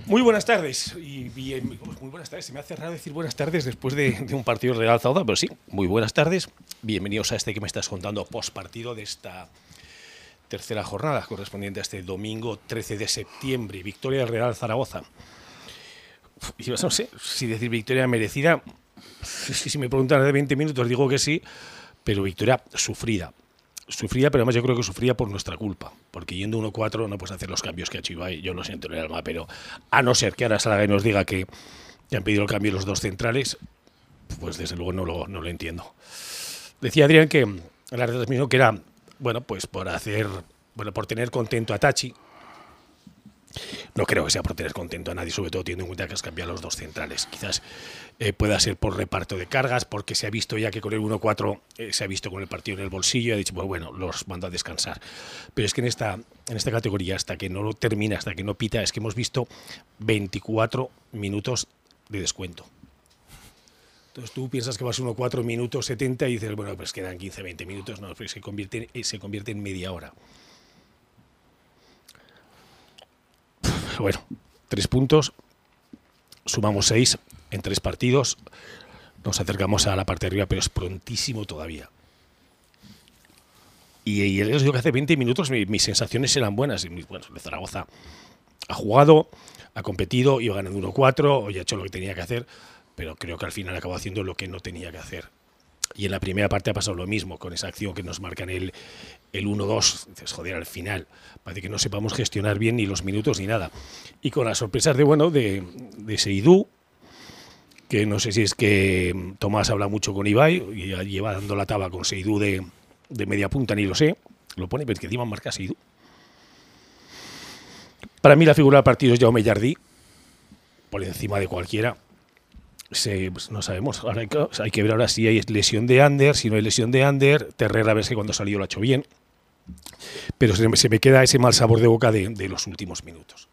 Muy buenas tardes. Muy buenas tardes. Se me hace raro decir buenas tardes después de un partido Real Zaragoza, pero sí, muy buenas tardes. Bienvenidos a este que me estás contando postpartido de esta tercera jornada correspondiente a este domingo 13 de septiembre. Victoria del Real Zaragoza. Y no sé si decir victoria merecida. Si me preguntan de 20 minutos digo que sí, pero victoria sufrida. Sufrida, pero además yo creo que sufrida por nuestra culpa, porque yendo 1-4 no puedes hacer los cambios que ha hecho Ibai. Yo lo siento en el alma, pero a no ser que ahora salga y nos diga que han pedido el cambio los dos centrales, pues desde luego no lo entiendo. Decía Adrián que en la retransmisión que era, bueno, pues por tener contento a Tachi. No creo que sea por tener contento a nadie, sobre todo teniendo en cuenta que has cambiado los dos centrales. Quizás pueda ser por reparto de cargas, porque se ha visto ya que con el 1-4 se ha visto con el partido en el bolsillo y ha dicho, pues bueno, los mando a descansar. Pero es que en esta categoría, hasta que no lo termina, hasta que no pita, es que hemos visto 24 minutos de descuento. Entonces tú piensas que vas 1-4 minutos 70 y dices, bueno, pues quedan 15-20 minutos, no, pues se convierte en media hora. Bueno, 3 puntos, sumamos 6 en 3 partidos, nos acercamos a la parte de arriba, pero es prontísimo todavía. Y les digo que hace 20 minutos mis sensaciones eran buenas. Y bueno, Zaragoza ha jugado, ha competido, iba ganando 1-4, hoy ha hecho lo que tenía que hacer, pero creo que al final acabó haciendo lo que no tenía que hacer. Y en la primera parte ha pasado lo mismo, con esa acción que nos marcan el 1-2. Dices, joder, al final parece que no sepamos gestionar bien ni los minutos ni nada. Y con las sorpresas de Seydou, que no sé si es que Tomás habla mucho con Ibai y ya lleva dando la taba con Seydou de media punta, ni lo sé. Lo pone, pero es que encima marca Seydou. Para mí la figura del partido es Jaume Jardí, por encima de cualquiera. Pues no sabemos, ahora hay que ver ahora si hay lesión de Ander, si no hay lesión de Ander. Terrera, a ver si cuando salió lo ha hecho bien, pero se me queda ese mal sabor de boca de los últimos minutos.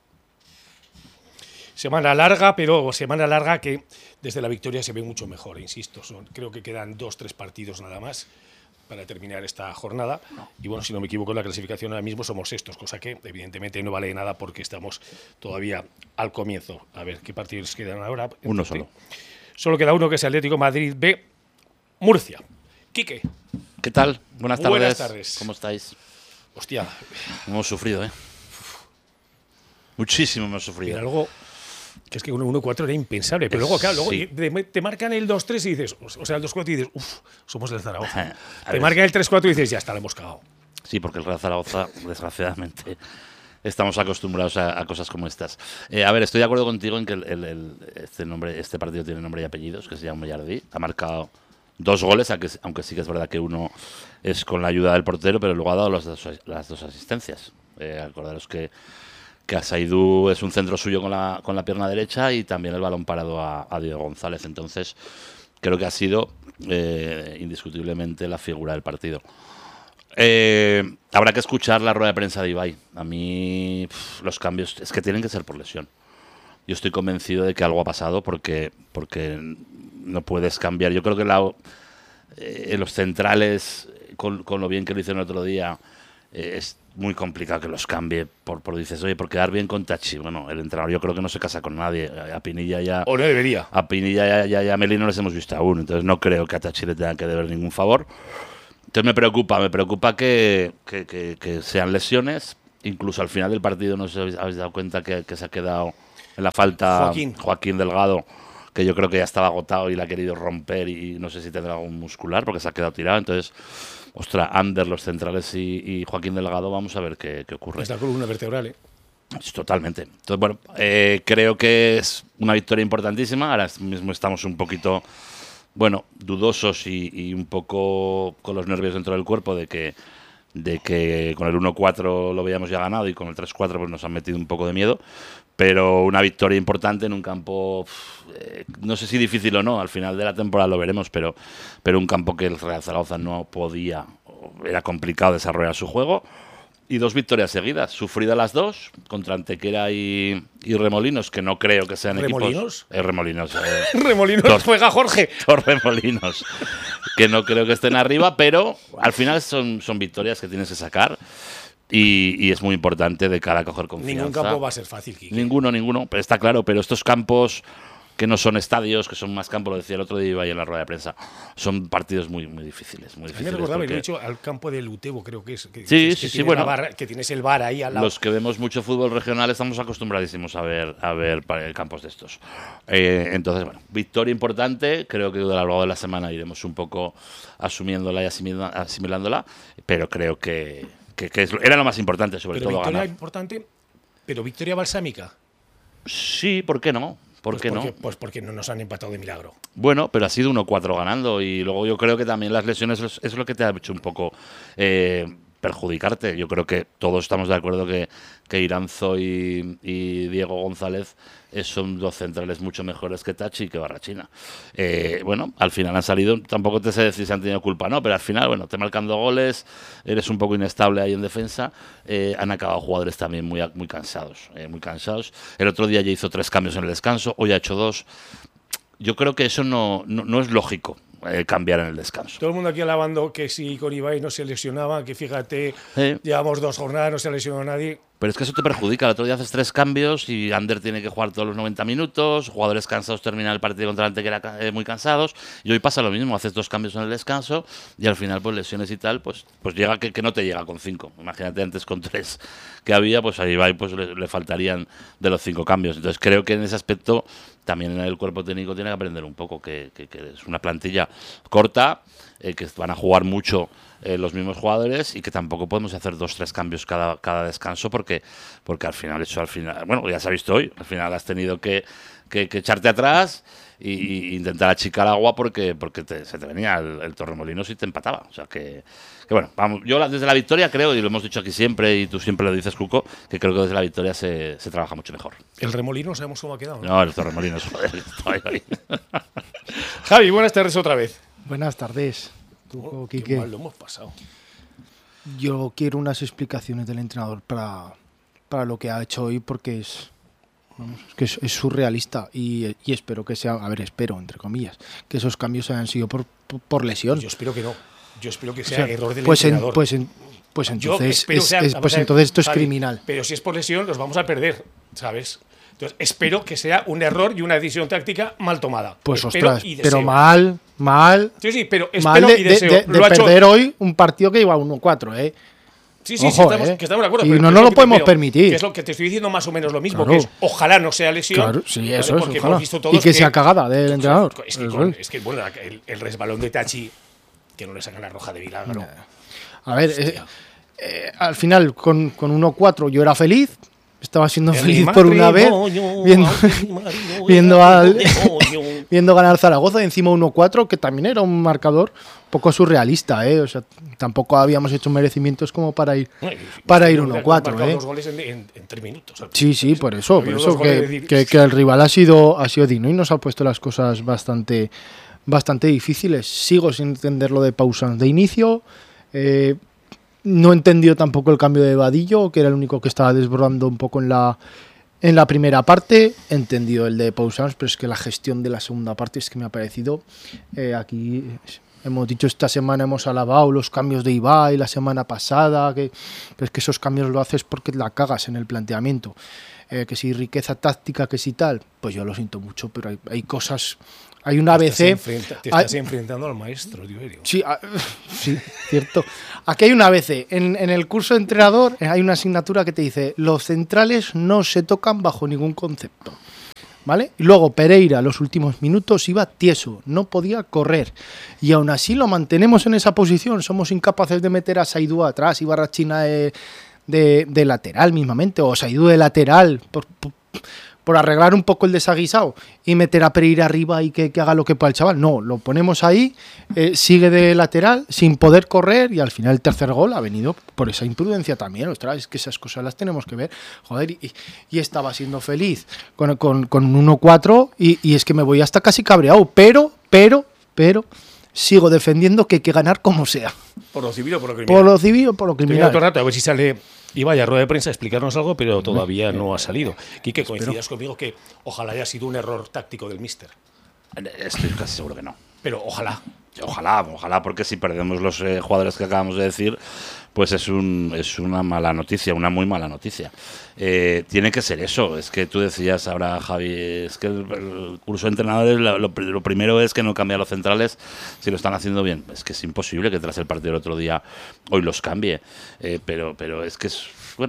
Semana larga, pero semana larga que desde la victoria se ve mucho mejor, insisto. Creo que quedan 2-3 partidos nada más para terminar esta jornada. Y bueno, si no me equivoco, en la clasificación ahora mismo somos sextos, cosa que evidentemente no vale de nada porque estamos todavía al comienzo. A ver qué partidos quedan ahora. Uno solo. Solo queda uno, que es Atlético Madrid B, Murcia. Quique. ¿Qué tal? Buenas tardes. Buenas tardes. ¿Cómo estáis? Hostia. Hemos sufrido, ¿eh? Muchísimo hemos sufrido. Era algo que es que 1-4 era impensable. Pero luego, claro, sí. te marcan el 2-3 y dices, o sea, el 2-4 y dices, uff, somos el Zaragoza. Te marcan el 3-4 y dices, ya está, lo hemos cagado. Sí, porque el Real Zaragoza, desgraciadamente, estamos acostumbrados a cosas como estas. A ver, estoy de acuerdo contigo en que este partido tiene nombre y apellidos, que se llama Jardí. Ha marcado 2 goles, aunque sí que es verdad que uno es con la ayuda del portero, pero luego ha dado las 2 asistencias. Acordaros que a Seydou es un centro suyo con la pierna derecha y también el balón parado a Diego González. Entonces, creo que ha sido indiscutiblemente la figura del partido. Habrá que escuchar la rueda de prensa de Ibai. A mí los cambios es que tienen que ser por lesión. Yo estoy convencido de que algo ha pasado porque no puedes cambiar. Yo creo que los centrales, con lo bien que lo hicieron el otro día, es muy complicado que los cambie por dices, oye, por quedar bien con Tachi. Bueno, el entrenador yo creo que no se casa con nadie. A Pinilla ya... O no debería. A Pinilla y a Meli no les hemos visto aún. Entonces no creo que a Tachi le tengan que deber ningún favor. Entonces me preocupa que sean lesiones. Incluso al final del partido, no sé si habéis dado cuenta que se ha quedado en la falta Joaquín Delgado, que yo creo que ya estaba agotado y la ha querido romper y no sé si tendrá algún muscular porque se ha quedado tirado. Entonces, ostras, Ander, los centrales y Joaquín Delgado, vamos a ver qué ocurre. Es la columna vertebral, ¿eh? Totalmente. Entonces, bueno, creo que es una victoria importantísima. Ahora mismo estamos un poquito... bueno, dudosos y un poco con los nervios dentro del cuerpo de que con el 1-4 lo veíamos ya ganado y con el 3-4 pues nos han metido un poco de miedo, pero una victoria importante en un campo, no sé si difícil o no, al final de la temporada lo veremos, pero un campo que el Real Zaragoza no podía, era complicado desarrollar su juego. Y 2 victorias seguidas, sufridas las 2, contra Antequera y Remolinos, que no creo que sean ¿Remolinos? equipos... Remolinos. Remolinos juega Jorge. Remolinos, que no creo que estén arriba, pero al final son victorias que tienes que sacar. y es muy importante de cara a coger confianza. Ningún campo va a ser fácil, Quique. Ninguno, pero está claro, pero estos campos que no son estadios, que son más campos, lo decía el otro día, iba ahí en la rueda de prensa, son partidos muy difíciles. Muy A mí difíciles me recordaba, porque lo he dicho, al campo del Utebo, creo que es. Sí, bueno. Que tienes el bar ahí al lado. Los que vemos mucho fútbol regional estamos acostumbradísimos a ver campos de estos. Entonces, bueno, victoria importante. Creo que a lo largo de la semana iremos un poco asumiéndola y asimilándola, pero creo que era lo más importante, sobre pero todo victoria ganar. importante, pero victoria balsámica. Sí, ¿por qué no? ¿Por qué no? Pues porque no nos han empatado de milagro. Bueno, pero ha sido 1-4 ganando y luego yo creo que también las lesiones es lo que te ha hecho un poco perjudicarte. Yo creo que todos estamos de acuerdo que Iranzo y Diego González son dos centrales mucho mejores que Tachi y que Barrachina. Bueno, al final han salido, tampoco te sé decir si han tenido culpa, no, pero al final, bueno, te marcando goles, eres un poco inestable ahí en defensa, han acabado jugadores también muy cansados, muy cansados. El otro día ya hizo 3 cambios en el descanso, hoy ha hecho 2. Yo creo que eso no es lógico. Cambiar en el descanso. Todo el mundo aquí alabando que si con Ibai no se lesionaba, que fíjate, llevamos 2 jornadas, no se ha lesionado nadie. Pero es que eso te perjudica. El otro día haces 3 cambios y Ander tiene que jugar todos los 90 minutos, jugadores cansados terminan el partido contra el Antequera muy cansados, y hoy pasa lo mismo, haces 2 cambios en el descanso y al final pues lesiones y tal, pues llega que no te llega con 5. Imagínate antes con 3 que había, pues a Ibai pues le faltarían de los 5 cambios. Entonces creo que en ese aspecto también el cuerpo técnico tiene que aprender un poco, que es una plantilla corta, que van a jugar mucho los mismos jugadores y que tampoco podemos hacer 2-3 cambios cada descanso porque al final, bueno, ya se ha visto hoy, al final has tenido que echarte atrás e intentar achicar agua porque se te venía el Torremolinos y te empataba. O sea que bueno, vamos, yo desde la victoria creo, y lo hemos dicho aquí siempre, y tú siempre lo dices, Cuco, que creo que desde la victoria se trabaja mucho mejor. El Remolino sabemos cómo ha quedado, ¿no? No, el Torremolinos, joder, está ahí. Javi, buenas tardes otra vez. Buenas tardes. Qué mal lo hemos pasado. Yo quiero unas explicaciones del entrenador para lo que ha hecho hoy, porque es surrealista y espero que sea, espero, entre comillas, que esos cambios hayan sido por lesión. Yo espero que no. Yo espero que sea error del pues entrenador. Pues entonces entonces esto es Javi, criminal. Pero si es por lesión, los vamos a perder, ¿sabes? Entonces, espero que sea un error y una decisión táctica mal tomada. Pues espero ostras, pero mal. Sí, pero mal espero y deseo. de perder hoy un partido que iba 1-4, ¿eh? Sí, Ojo, que estamos de acuerdo. Y pero no nos lo podemos permitir. Que es lo que te estoy diciendo más o menos lo mismo, Claro. que es ojalá no sea lesión. Claro, sí, ¿vale? eso es, Porque ojalá. hemos visto todos Y que sea cagada del entrenador. Es que bueno, el resbalón de Tachi, que no le sacan la roja de milagro. A ver, al final con 1-4 yo era feliz. Estaba siendo feliz por una vez viendo ganar Zaragoza y encima 1-4, que también era un marcador un poco surrealista, ¿eh? O sea, tampoco habíamos hecho merecimientos como para ir 1-4, ¿eh? 2 goles en 3 minutos. Sí, por eso que el rival ha sido digno y nos ha puesto las cosas bastante difíciles. Sigo sin entender lo de Pausans de inicio. No he entendido tampoco el cambio de Vadillo, que era el único que estaba desbordando un poco en la primera parte. He entendido el de Pausans, pero es que la gestión de la segunda parte es que me ha parecido... aquí hemos dicho esta semana, hemos alabado los cambios de Ibai la semana pasada, pero es que esos cambios lo haces porque la cagas en el planteamiento. Que si riqueza táctica, que si tal, pues yo lo siento mucho, pero hay cosas... Hay una ABC... Te estás enfrentando al maestro, Tiberio. Sí, cierto. Aquí hay una ABC. En el curso de entrenador hay una asignatura que te dice: los centrales no se tocan bajo ningún concepto. ¿Vale? Y luego Pereira, los últimos minutos, iba tieso, no podía correr. Y aún así lo mantenemos en esa posición. Somos incapaces de meter a Saidú atrás y Barrachina de lateral mismamente, o Saidú de lateral, por arreglar un poco el desaguisado y meter a Pereira arriba y que haga lo que pueda el chaval. No, lo ponemos ahí, sigue de lateral sin poder correr y al final el tercer gol ha venido por esa imprudencia también. Ostras, es que esas cosas las tenemos que ver. Joder, y estaba siendo feliz con un 1-4 y es que me voy hasta casi cabreado, pero sigo defendiendo que hay que ganar como sea. Por lo civil o por lo criminal. Por lo civil o por lo criminal. Otro rato, a ver si sale Ibai a rueda de prensa a explicarnos algo, pero todavía no ha salido. Quique, coincidas conmigo que ojalá haya sido un error táctico del míster. Estoy casi seguro que no. Pero ojalá. Ojalá, porque si perdemos los jugadores que acabamos de decir, pues es una mala noticia, una muy mala noticia. Tiene que ser eso. Es que tú decías ahora, Javi, es que el curso de entrenadores lo primero es que no cambiar los centrales si lo están haciendo bien. Es que es imposible que tras el partido del otro día hoy los cambie. Pero es que es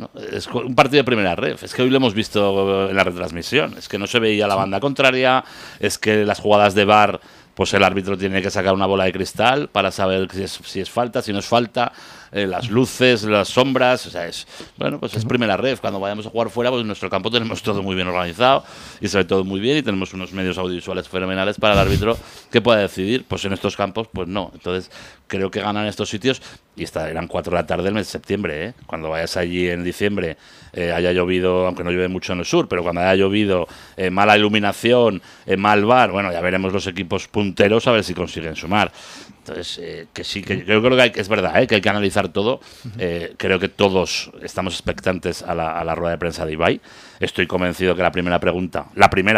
un partido de primera ref. Es que hoy lo hemos visto en la retransmisión. Es que no se veía la banda contraria. Es que las jugadas de VAR, pues el árbitro tiene que sacar una bola de cristal para saber si es falta, si no es falta. Las luces, las sombras, o sea, es primera ref. Cuando vayamos a jugar fuera, pues en nuestro campo tenemos todo muy bien organizado y se ve todo muy bien y tenemos unos medios audiovisuales fenomenales para el árbitro que pueda decidir. Pues en estos campos, pues no. Entonces, creo que ganan estos sitios y eran 4 de la tarde del mes de septiembre, ¿eh? Cuando vayas allí en diciembre, haya llovido, aunque no llueve mucho en el sur, pero cuando haya llovido, mala iluminación, mal VAR, bueno, ya veremos los equipos punteros a ver si consiguen sumar. Entonces, que sí, que yo creo que es verdad, que hay que analizar todo. Creo que todos estamos expectantes a la rueda de prensa de Ibai. Estoy convencido que la primera pregunta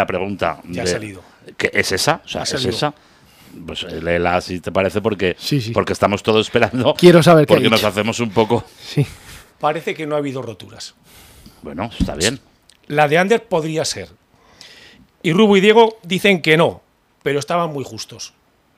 ya ha salido. Que es esa, o sea, es esa. Pues léela si te parece, porque estamos todos esperando. Quiero saber qué porque nos hacemos un poco. Sí. Parece que no ha habido roturas. Bueno, está bien. La de Ander podría ser. Y Rubo y Diego dicen que no, pero estaban muy justos.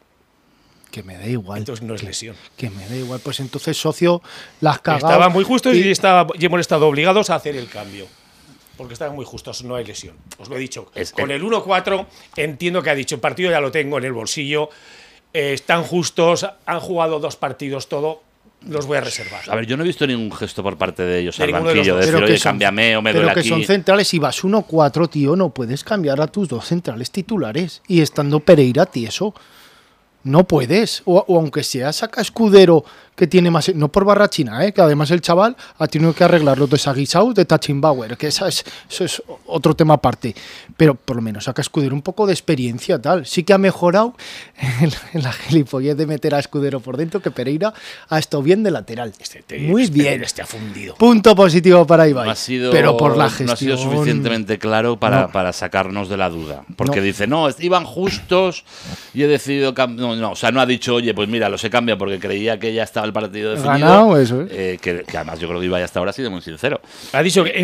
Que me da igual. Entonces no es lesión. Que me da igual. Pues entonces, socio, las cagado. Estaban muy justos y hemos estado obligados a hacer el cambio. Porque estaban muy justos, no hay lesión. Os lo he dicho. Con el 1-4 entiendo que ha dicho, el partido ya lo tengo en el bolsillo. Están justos, han jugado 2 partidos todo. Los voy a reservar. A ver, yo no he visto ningún gesto por parte de ellos al ninguno de banquillo los de dos. decir, oye, cámbiame o me duele aquí. Pero que son centrales. Si vas 1-4, tío, no puedes cambiar a tus 2 centrales titulares. Y estando Pereira tieso. No puedes, o aunque sea saca Escudero, que tiene más, no por barrachina, que además el chaval ha tenido que arreglar los desaguisados de Tachinbauer, que eso es otro tema aparte, pero por lo menos saca Escudero un poco de experiencia, tal. Sí que ha mejorado en la gilipollez de meter a Escudero por dentro, que Pereira ha estado bien de lateral. Muy bien. Ha fundido. Punto positivo para Ibai, pero por la gestión no ha sido suficientemente claro para sacarnos de la duda, porque dice, no, iban justos y he decidido cambiar. No, o sea, no ha dicho, oye, pues mira, los he cambiado porque creía que ya estaba el partido definido. Ganado, eso es. Que además yo creo que Ibai hasta ahora ha sido muy sincero. Ha dicho que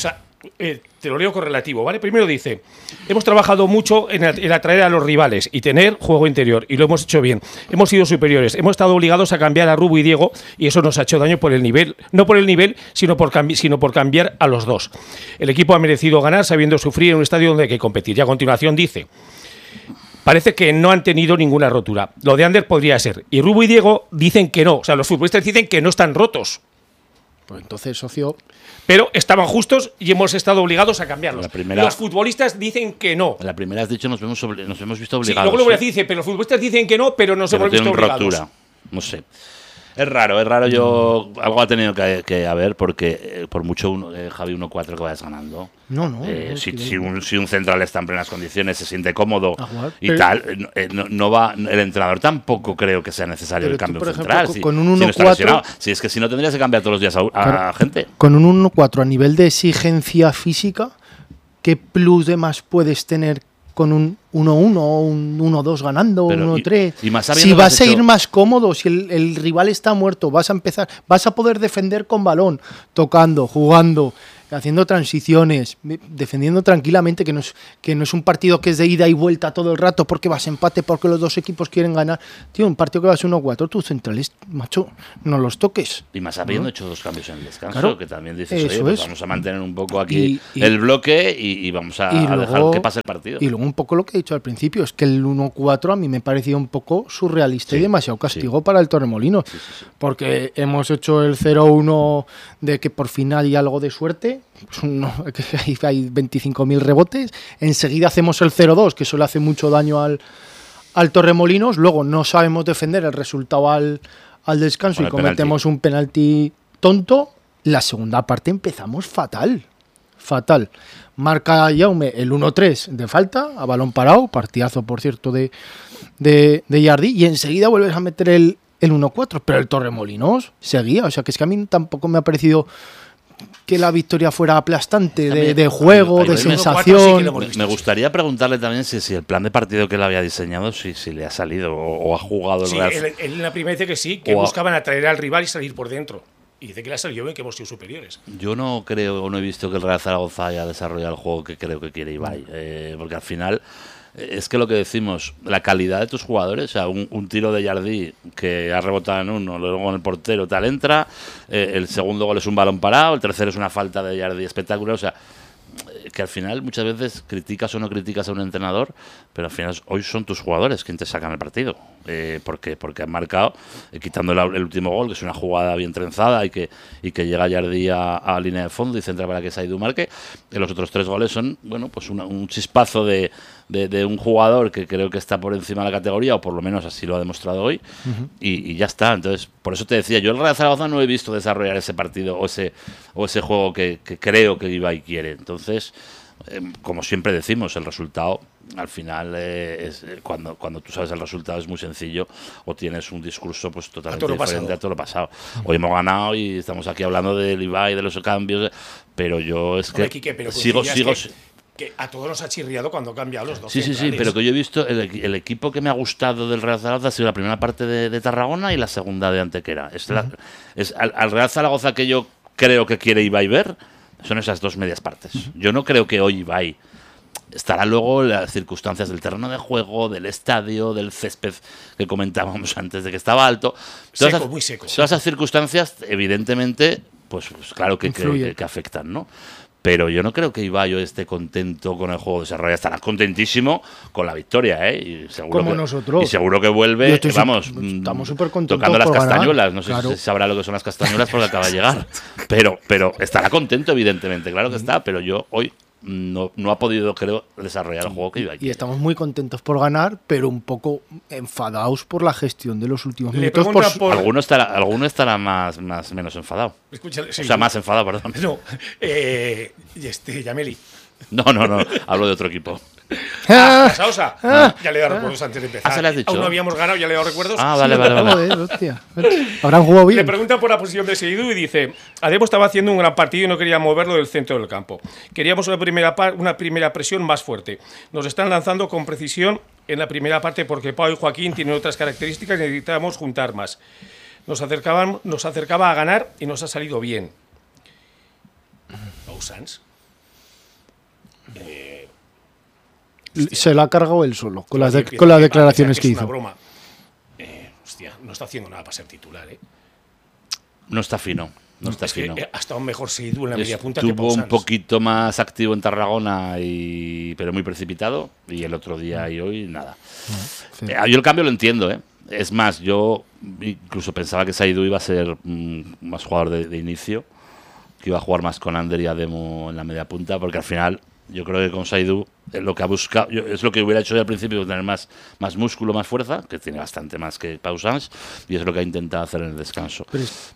te lo leo correlativo, ¿vale? Primero dice, hemos trabajado mucho en atraer a los rivales y tener juego interior, y lo hemos hecho bien. Hemos sido superiores, hemos estado obligados a cambiar a Rubo y Diego, y eso nos ha hecho daño por el nivel, no por el nivel, sino por cambiar a los dos. El equipo ha merecido ganar sabiendo sufrir en un estadio donde hay que competir. Y a continuación dice, parece que no han tenido ninguna rotura. Lo de Ander podría ser. Y Rubo y Diego dicen que no. O sea, los futbolistas dicen que no están rotos. Pues entonces, socio. Pero estaban justos y hemos estado obligados a cambiarlos. Los futbolistas dicen que no. La primera has dicho nos hemos visto obligados. Sí, luego lo voy a decir, dice, pero los futbolistas dicen que no, pero nos hemos visto obligados. Rotura. No sé. Es raro. Yo algo ha tenido que haber porque por mucho Javi 1-4 que vayas ganando. Si un central está en plenas condiciones, se siente cómodo y tal, no va. El entrenador tampoco creo que sea necesario el cambio central. Con un 1-4, si es que si no tendrías que cambiar todos los días a gente. Con un 1-4 a nivel de exigencia física, ¿qué plus de más puedes tener con un 1-1 o un 1-2 ganando, 1-3? Si vas a ir más cómodo, si el rival está muerto, vas a poder defender con balón, tocando, jugando, haciendo transiciones, defendiendo tranquilamente, que no es un partido que es de ida y vuelta todo el rato porque vas a empate, porque los dos equipos quieren ganar. Tío, un partido que vas 1-4, tus centrales, macho, no los toques. Y más habiendo hecho 2 cambios en el descanso, claro, que también dices, oye, pues vamos a mantener un poco aquí el bloque y vamos a dejar que pase el partido. Y luego un poco lo que he dicho al principio, es que el 1-4 a mí me parecía un poco surrealista y demasiado castigo para el Torremolinos, porque hemos hecho el 0-1 de que por fin hay algo de suerte, pues hay 25.000 rebotes, enseguida hacemos el 0-2, que eso le hace mucho daño al Torremolinos, luego no sabemos defender el resultado al descanso y cometemos un penalti tonto. La segunda parte empezamos fatal. Marca Jaume el 1-3 de falta, a balón parado, partidazo por cierto de Yardi, y enseguida vuelves a meter el 1-4, pero el Torremolinos seguía, o sea que es que a mí tampoco me ha parecido que la victoria fuera aplastante de juego, de sensación. Me gustaría preguntarle también si el plan de partido que él había diseñado, si le ha salido o ha jugado el Real. Él en la primera dice que sí, que buscaban atraer al rival y salir por dentro. Y dice que le ha salido bien, que hemos sido superiores. Yo no creo o no he visto que el Real Zaragoza haya desarrollado el juego que creo que quiere Ibai. Porque al final, es que lo que decimos, la calidad de tus jugadores, o sea, un tiro de Jardí que ha rebotado en uno, luego en el portero tal entra, el segundo gol es un balón parado, el tercero es una falta de Jardí espectacular, o sea, que al final muchas veces criticas o no criticas a un entrenador, pero al final hoy son tus jugadores quienes te sacan el partido. Porque han marcado, quitando el último gol, que es una jugada bien trenzada y que llega Jardí a línea de fondo y centra para que Saidu marque. Los otros 3 goles son, bueno, pues un chispazo de un jugador que creo que está por encima de la categoría, o por lo menos así lo ha demostrado hoy, y ya está. Entonces, por eso te decía, yo el Real Zaragoza no he visto desarrollar ese partido o ese juego que creo que Ibai quiere. Entonces, como siempre decimos, el resultado al final cuando tú sabes el resultado es muy sencillo, o tienes un discurso pues totalmente diferente a todo lo pasado. Hoy hemos ganado y estamos aquí hablando del Ibai, de los cambios, pero yo es que Quique, sigo que a todos nos ha chirriado cuando ha cambiado los dos. Sí, pero que yo he visto el equipo que me ha gustado del Real Zaragoza ha sido la primera parte de Tarragona y la segunda de Antequera. Al Real Zaragoza que yo creo que quiere Ibai ver son esas 2 medias partes. Yo no creo que hoy Ibai estará luego las circunstancias del terreno de juego, del estadio, del césped que comentábamos antes de que estaba alto. Muy seco. Todas esas circunstancias, evidentemente, pues claro que afectan, ¿no? Pero yo no creo que Ibai esté contento con el juego desarrollado. Estará contentísimo con la victoria, ¿eh? Y seguro como nosotros. Y seguro que vuelve, estamos súper contentos tocando las castañuelas. Ganar. No sé Claro. si sabrá lo que son las castañuelas porque acaba de llegar. Pero estará contento, evidentemente. Claro que está, pero yo hoy no ha podido, creo, desarrollar el juego que Ibai. Y estamos muy contentos por ganar, pero un poco enfadados por la gestión de los últimos minutos. Alguno estará menos enfadado. Escucha, sí, o sea, más enfadado, perdón. No, Yameli. No, hablo de otro equipo. Saosa. Ya le he dado recuerdos antes de empezar. ¿Se le has dicho? Aún no habíamos ganado, ya le he dado recuerdos. Vale. Joder, hostia. Habrán jugado bien. Le preguntan por la posición de Saidu y dice: Ademo estaba haciendo un gran partido y no quería moverlo del centro del campo. Queríamos una primera presión más fuerte. Nos están lanzando con precisión en la primera parte porque Pau y Joaquín tienen otras características y necesitábamos juntar más. Nos acercaba a ganar y nos ha salido bien. Pau Sans. Se la ha cargado él solo, con las declaraciones que hizo. Es una broma. Hostia, no está haciendo nada para ser titular, ¿eh? No está fino. Que ha estado mejor Saidu en la media punta que Pau Estuvo Sans. un poquito más activo en Tarragona, pero muy precipitado. Y el otro día y hoy, nada. Yo el cambio lo entiendo, ¿eh? Es más, yo incluso pensaba que Saidu iba a ser más jugador de inicio, que iba a jugar más con Ander y Ademo en la media punta, porque al final yo creo que con Saidu lo que ha buscado es lo que hubiera hecho yo al principio, tener más músculo, más fuerza, que tiene bastante más que Pau Sans, y es lo que ha intentado hacer en el descanso.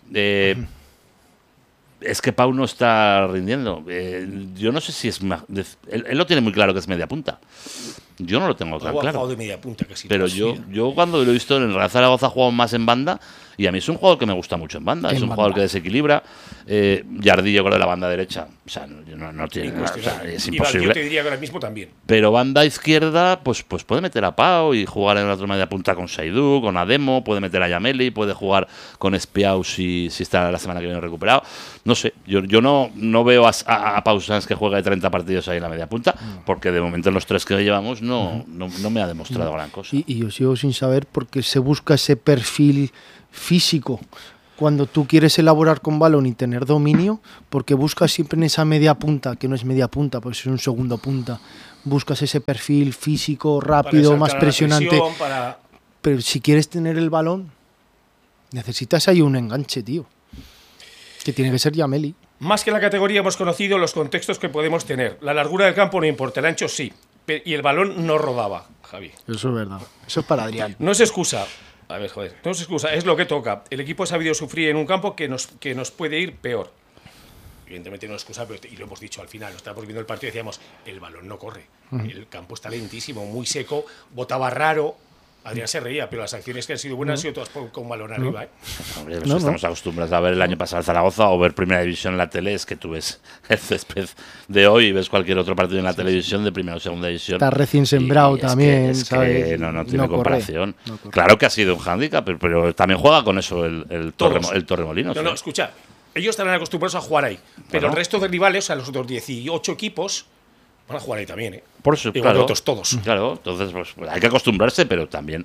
Es que Pau no está rindiendo. Yo no sé si es más. Él lo tiene muy claro que es media punta. Yo no lo tengo tan claro. De media punta casi. Pero yo cuando lo he visto en el Real Zaragoza ha jugado más en banda, y a mí es un jugador que me gusta mucho en banda. Es un jugador que desequilibra. Jardí, yo creo, de la banda derecha. O sea, no tiene. O sea, es imposible. Yo te diría que ahora mismo también. Pero banda izquierda, pues puede meter a Pau y jugar en la otra media punta con Saidu, con Ademo, puede meter a Yameli, puede jugar con Espiau si está la semana que viene recuperado. No sé, yo no veo a Pau Sans que juegue 30 partidos ahí en la media punta, porque de momento en los 3 que llevamos no me ha demostrado gran cosa. Y yo sigo sin saber por qué se busca ese perfil físico cuando tú quieres elaborar con balón y tener dominio, porque buscas siempre en esa media punta, que no es media punta, pues es un segundo punta, buscas ese perfil físico, rápido, más presionante. Pero si quieres tener el balón, necesitas ahí un enganche, tío. Que tiene que ser Yameli. Más que la categoría hemos conocido los contextos que podemos tener. La largura del campo no importa, el ancho sí. Y el balón no rodaba, Javi. Eso es verdad. Eso es para Adrián. No es excusa. A ver, joder. No es excusa, es lo que toca. El equipo ha sabido sufrir en un campo que nos puede ir peor. Evidentemente no es excusa, pero y lo hemos dicho al final. Nos estábamos viendo el partido y decíamos, el balón no corre. El campo está lentísimo, muy seco, botaba raro. Adrián se reía, pero las acciones que han sido buenas han sido todas con balón arriba. Hombre, estamos acostumbrados a ver el año pasado el Zaragoza o ver Primera División en la tele. Es que tú ves el césped de hoy y ves cualquier otro partido en la televisión de Primera o Segunda División. Está recién sembrado también, ¿sabes? Que no tiene comparación. Claro que ha sido un hándicap, pero también juega con eso el Torremolinos. No, escucha. ellos estarán acostumbrados a jugar ahí. Pero el resto de rivales, o sea, los otros 18 equipos, van a jugar ahí también, ¿eh? Por eso, Igual claro, que otros todos. Claro, entonces pues, hay que acostumbrarse, pero también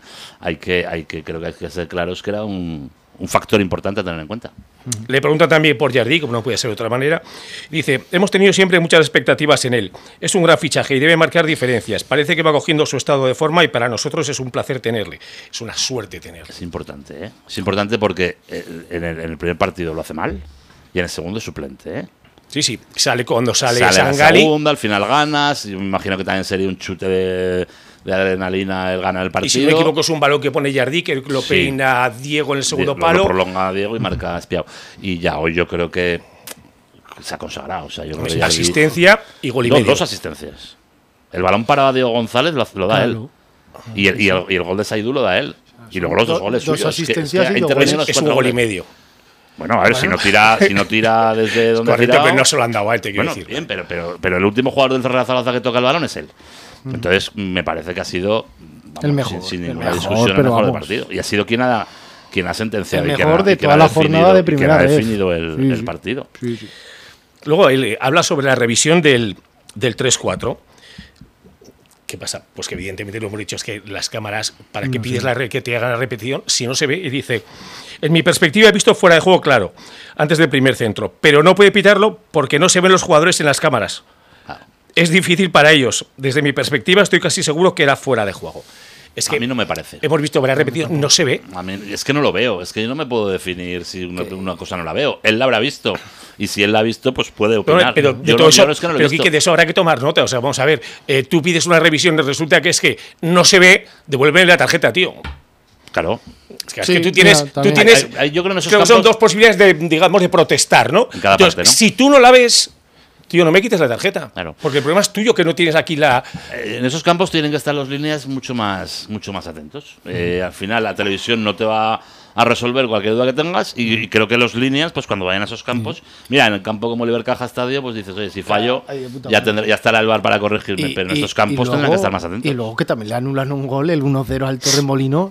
creo que hay que ser claros que era un factor importante a tener en cuenta. Le pregunta también por Jardí, como no puede ser de otra manera. Dice, hemos tenido siempre muchas expectativas en él. Es un gran fichaje y debe marcar diferencias. Parece que va cogiendo su estado de forma y para nosotros es un placer tenerle. Es una suerte tenerle. Es importante, ¿eh? Es importante porque en el primer partido lo hace mal y en el segundo es suplente, ¿eh? Sí, sale cuando sale a la Sangali. segunda, al final ganas. Y me imagino que también sería un chute de adrenalina el ganar el partido. Y si no me equivoco es un balón que pone Jardí, que lo peina Diego en el segundo palo. Lo prolonga a Diego y marca Espiao. Y ya hoy yo creo que se ha consagrado. O sea, yo creo que asistencia y gol y medio. Dos asistencias. El balón para Diego González lo da él. Y el gol de Saidú lo da él. Y luego los dos goles dos suyos. asistencias y es un gol y medio. Bueno, a ver, si no tira desde donde correcto, ha tirado, pero no se lo han dado a él, te quiero decir. Bien, pero el último jugador del Zaragoza que toca el balón es él. Entonces, me parece que ha sido el mejor, sin ninguna discusión el mejor del partido. Y ha sido quien ha sentenciado. El mejor de toda la jornada de primera vez. Ha definido el partido. Sí, sí. Luego él habla sobre la revisión del 3-4. ¿Qué pasa? Pues que evidentemente lo hemos dicho, es que las cámaras, ¿para qué pides que te hagan la repetición si no se ve? Y dice, en mi perspectiva he visto fuera de juego claro, antes del primer centro, pero no puede pitarlo porque no se ven los jugadores en las cámaras. Es difícil para ellos. Desde mi perspectiva estoy casi seguro que era fuera de juego. Es que a mí no me parece. Hemos visto varias repeticiones, no se ve. A mí, es que no lo veo, es que yo no me puedo definir si una cosa no la veo. Él la habrá visto. Y si él la ha visto, pues puede opinar. Pero de todo eso, pero Quique, de eso habrá que tomar nota. O sea, vamos a ver, tú pides una revisión y resulta que es que no se ve, devuélvele la tarjeta, tío. Claro. Es que tú tienes yo creo que en esos campos, son dos posibilidades de protestar, ¿no? En cada parte, ¿no? Si tú no la ves, tío, no me quites la tarjeta. Claro. Porque el problema es tuyo que no tienes aquí la. En esos campos tienen que estar los líneas mucho más atentos. Al final la televisión no te va a resolver cualquier duda que tengas y creo que los líneas, pues cuando vayan a esos campos, mira, en el campo como Oliver Caja Estadio, pues dices, oye, si fallo, ya estará el VAR para corregirme, pero en estos campos tendrán que estar más atentos. Y luego que también le anulan un gol, el 1-0 al Torremolinos.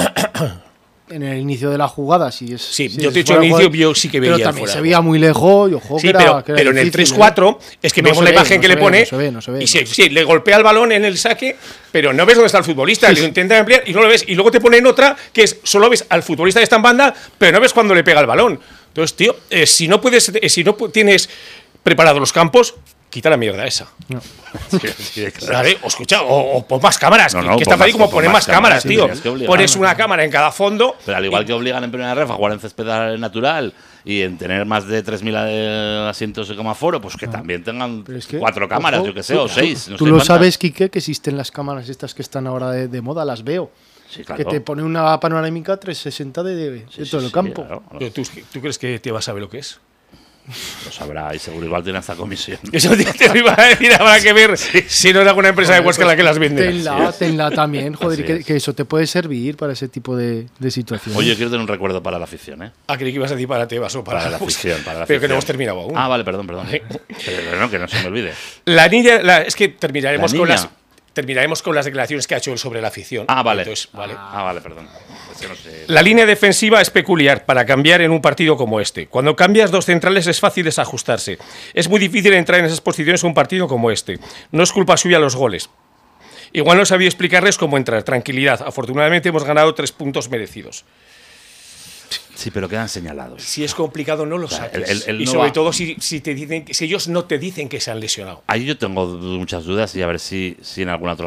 En el inicio de la jugada, yo te he dicho al inicio, yo sí que veía. Pero también se veía muy lejos. Y ojo, sí, pero en el 3-4 es que vemos la imagen que le pone. No se ve. Y sí, le golpea el balón en el saque, pero no ves dónde está el futbolista. Le intenta ampliar y no lo ves. Y luego te ponen otra que es solo ves al futbolista que está en banda, pero no ves cuando le pega el balón. Entonces, tío, si no tienes preparados los campos, quita la mierda esa. No. Sí, ¿Sabes? O escucha, o pon más cámaras. Que está ahí como poner más cámaras, tío. Pones una cámara en cada fondo. Pero al igual que obligan en primera ref a jugar en césped natural y en tener más de 3.000 asientos como aforo, pues que también tengan 4 cámaras, yo que sé, o 6. Tú lo sabes, Quique, que existen las cámaras estas que están ahora de moda, las veo. Sí, claro. Que te pone una panorámica 360 de todo el campo. Claro. ¿Tú crees que te vas a saber lo que es? Lo sabrá y seguro igual tiene esta comisión. Eso te lo iba a decir, habrá que ver si no es alguna empresa de Huesca la que las vende. Tenla también, joder, que eso te puede servir para ese tipo de situaciones. Oye, quiero tener un recuerdo para la afición, ¿eh? Creí que ibas a decir para Tebas o para la afición. Pero que no hemos terminado aún. Vale, perdón. Pero no, que no se me olvide. La niña, es que terminaremos con las declaraciones que ha hecho él sobre la afición. Vale. Entonces, vale. Vale, perdón. No sé. La línea defensiva es peculiar para cambiar en un partido como este. Cuando cambias dos centrales es fácil desajustarse. Es muy difícil entrar en esas posiciones en un partido como este. No es culpa suya los goles. Igual no sabía explicarles cómo entrar. Tranquilidad. Afortunadamente hemos ganado 3 puntos merecidos. Sí, pero quedan señalados. Si es complicado, no lo saques. Y sobre todo si ellos no te dicen que se han lesionado. Ahí yo tengo muchas dudas y a ver si en algún otro